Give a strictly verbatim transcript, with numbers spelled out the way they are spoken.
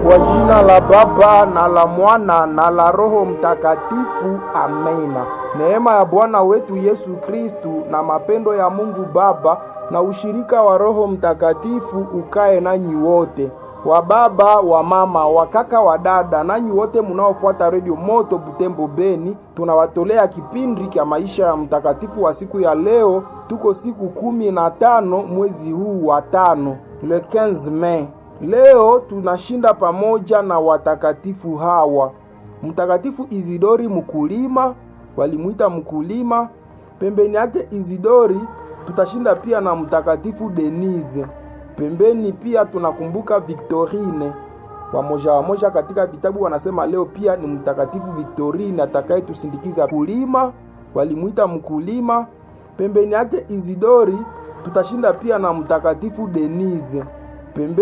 Kwa jina la Baba na la Mwana na la Roho Mtakatifu, amena. Neema ya Bwana wetu Yesu Kristu na mapendo ya Mungu Baba na ushirika wa Roho Mtakatifu ukae nanyi wote. Wa baba, wa mama, wa kaka, wa dada, nanyi wote munaofuata Radio Moto Butembo Beni, tunawatolea kipindi cha maisha ya mtakatifu wa siku ya leo. Tuko siku kumi na tano mwezi huu wa tano, le quinze Mei. Leo tunashinda pamoja na watakatifu hawa. Mtakatifu Isidori mkulima, walimuita mkulima. Pembeni yake Isidori tutashinda pia na mtakatifu Denise. Pembeni pia tunakumbuka Victorine. Wamoja wamoja katika vitabu wanasema leo pia ni mtakatifu Victorine atakaye tusindikiza kulima, walimuita mkulima. Pembeni yake Isidori tutashinda pia na mtakatifu Denise. Pembeni